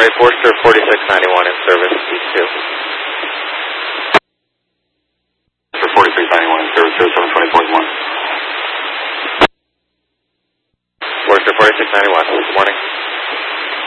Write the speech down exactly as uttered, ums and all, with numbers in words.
Okay, Forester forty-six ninety-one in service, E two. For forty-six ninety-one in service, zero seven twenty point one. Forester forty-six ninety-one, good morning.